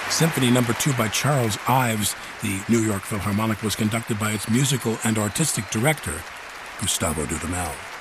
Symphony No. 2 by Charles Ives, the New York Philharmonic, was conducted by its musical and artistic director, Gustavo Dudamel.